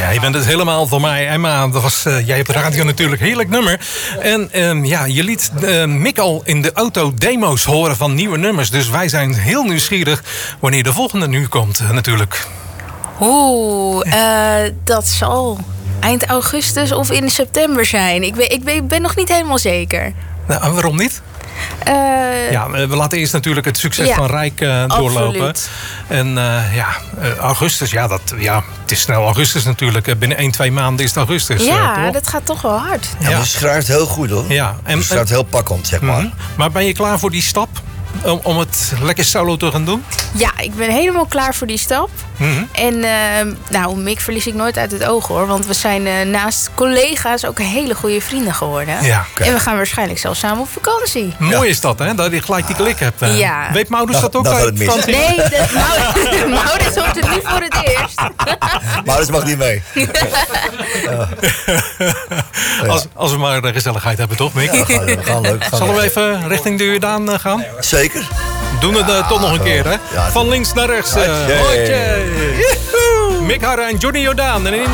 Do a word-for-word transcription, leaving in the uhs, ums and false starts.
Ja, je bent het helemaal voor mij, Emma. Dat was, uh, jij hebt de radio natuurlijk, heerlijk nummer. En um, ja, je liet uh, Mick al in de auto demo's horen van nieuwe nummers. Dus wij zijn heel nieuwsgierig wanneer de volgende nu komt, uh, natuurlijk. Oeh, uh, dat zal eind augustus of in september zijn. Ik ben, ik ben, ik ben nog niet helemaal zeker. Nou, waarom niet? Uh, ja, we laten eerst natuurlijk het succes ja, van Rijk uh, doorlopen. Absoluut. En uh, ja, uh, augustus, ja, dat, ja, het is snel augustus natuurlijk. Binnen één, twee maanden is het augustus. Ja, uh, dat gaat toch wel hard. Ja, ja. Maar je schrijft heel goed, hoor. Ja. En, je schrijft heel pakkend, zeg maar. Mm-hmm. Maar ben je klaar voor die stap? Om, om het lekker solo te gaan doen? Ja, ik ben helemaal klaar voor die stap. Mm-hmm. En uh, nou, Mick verlies ik nooit uit het oog, hoor. Want we zijn uh, naast collega's ook hele goede vrienden geworden. Ja, okay. En we gaan waarschijnlijk zelfs samen op vakantie. Mooi ja. is dat, hè? Dat je gelijk die klik hebt. Uh. Ja. Weet Maurits dat ook? Dat het mis. Nee, Maurits hoort het nu voor het eerst. Maurits mag niet mee. ja. als, als we maar de gezelligheid hebben, toch, Mick? Ja, we gaan, we gaan leuk. Gaan Zullen we even richting de Jordaan uh, gaan? Zeker. Doen het uh, toch nog een keer, hè? Ja, van links naar rechts. Uh, Mick Harren en Johnny Jordaan. En in